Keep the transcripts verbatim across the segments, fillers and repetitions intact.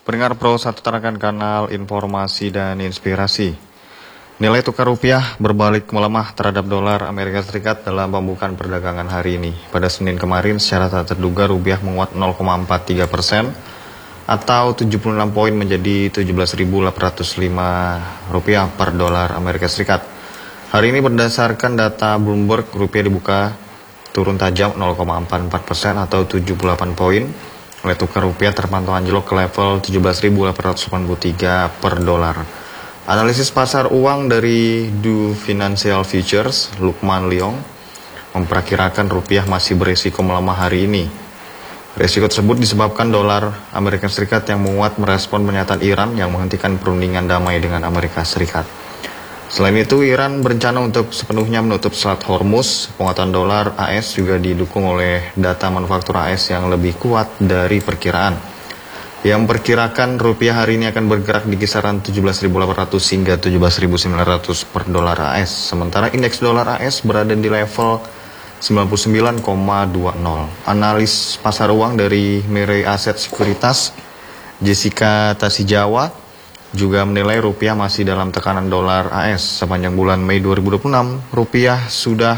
Pendengar Pro satu tarakan kanal informasi dan inspirasi. Nilai tukar rupiah berbalik melemah terhadap dolar Amerika Serikat dalam pembukaan perdagangan hari ini. Pada Senin kemarin secara tak terduga rupiah menguat nol koma empat tiga persen atau tujuh puluh enam poin menjadi tujuh belas ribu delapan ratus lima rupiah per dolar Amerika Serikat. Hari ini berdasarkan data Bloomberg, rupiah dibuka turun tajam nol koma empat empat persen atau tujuh puluh delapan poin. Nilai tukar rupiah terpantau anjlok ke level tujuh belas ribu delapan ratus delapan puluh tiga per dolar. Analisis pasar uang dari Du Financial Futures, Lukman Leong, memperkirakan rupiah masih berisiko melemah hari ini. Risiko tersebut disebabkan dolar Amerika Serikat yang menguat merespon pernyataan Iran yang menghentikan perundingan damai dengan Amerika Serikat. Selain itu, Iran berencana untuk sepenuhnya menutup Selat Hormuz. Penguatan dolar A S juga didukung oleh data manufaktur A S yang lebih kuat dari perkiraan, yang memperkirakan rupiah hari ini akan bergerak di kisaran tujuh belas ribu delapan ratus hingga tujuh belas ribu sembilan ratus per dolar A S. Sementara indeks dolar A S berada di level sembilan puluh sembilan koma dua nol. Analis pasar uang dari Mirai Aset Sekuritas, Jessica Tasijawa, juga menilai rupiah masih dalam tekanan dolar A S. Sepanjang bulan Mei dua ribu dua puluh enam, rupiah sudah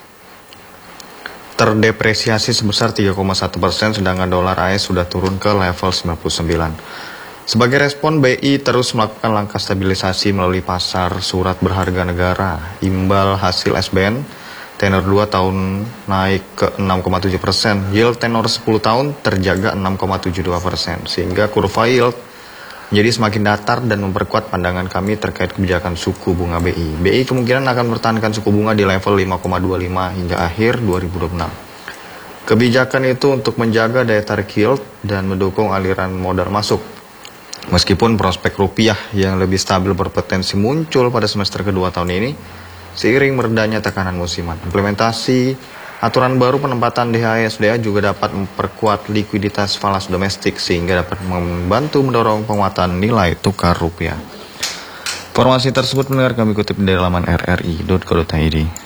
terdepresiasi sebesar tiga koma satu persen, sedangkan dolar A S sudah turun ke level sembilan puluh sembilan. Sebagai respon, B I terus melakukan langkah stabilisasi melalui pasar surat berharga negara. Imbal hasil S B N tenor dua tahun naik ke enam koma tujuh persen, yield tenor sepuluh tahun terjaga enam koma tujuh dua persen, sehingga kurva yield menjadi semakin datar dan memperkuat pandangan kami terkait kebijakan suku bunga B I. B I kemungkinan akan mempertahankan suku bunga di level lima koma dua lima hingga akhir dua ribu dua puluh enam. Kebijakan itu untuk menjaga daya tarik yield dan mendukung aliran modal masuk. Meskipun prospek rupiah yang lebih stabil berpotensi muncul pada semester kedua tahun ini, seiring meredahnya tekanan musiman. Implementasi aturan baru penempatan D H I S D A juga dapat memperkuat likuiditas falas domestik sehingga dapat membantu mendorong penguatan nilai tukar rupiah. Informasi tersebut mendengar kami kutip dari laman r r i titik co titik i d.